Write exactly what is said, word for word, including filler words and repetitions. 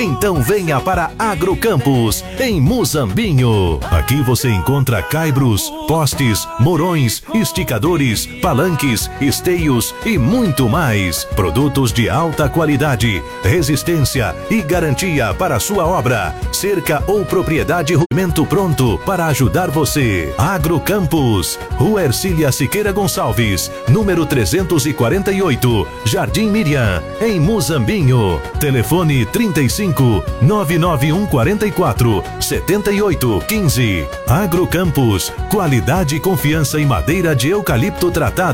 Então venha para Agrocampos, em Muzambinho. Aqui você encontra caibros, postes, morões, esticadores, palanques, esteios e muito mais. Produtos de alta qualidade, resistência e garantia para sua obra, cerca ou propriedade, rudimento pronto para ajudar você. Agrocampos, Rua Ercília Siqueira Gonçalves, número trezentos e quarenta e oito, Jardim Miriam, em Muzambinho. Telefone trinta e cinco, nove nove um quatro quatro, sete oito um cinco. Agrocampos, qualidade e confiança em madeira de eucalipto tratado.